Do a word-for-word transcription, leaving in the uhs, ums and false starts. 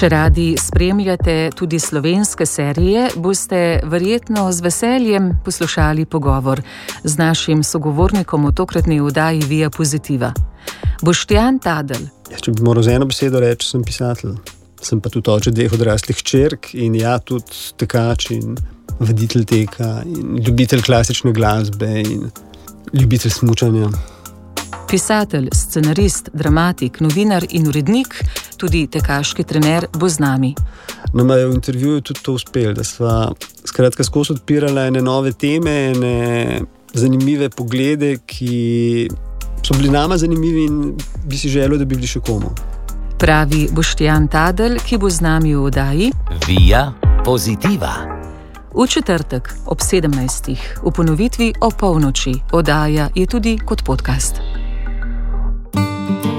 Če radi spremljate tudi slovenske serije, boste verjetno z veseljem poslušali pogovor z našim sogovornikom v tokratni oddaji Via Pozitiva. Boštjan Tadelj. Ja, če bi moral z eno besedo reči, sem pisatelj. Sem pa tudi oče dveh odraslih hčerk in ja, tudi tekač in voditelj teka in ljubitelj klasične glasbe in ljubitelj smučanja. Pisatelj, scenarist, dramatik, novinar in urednik, tudi tekaški trener bo z nami. Nama je v intervjuju tudi to uspelo, da sva skratka skozi odpirala ene nove teme, ene zanimive poglede, ki so bili nama zanimivi in bi si želel, da bi bili še komu. Pravi Boštjan Tadelj, ki bo z nami v oddaji Via Pozitiva. V četrtek ob sedemnajstih, v ponovitvi o polnoči. Oddaja je tudi kot podcast.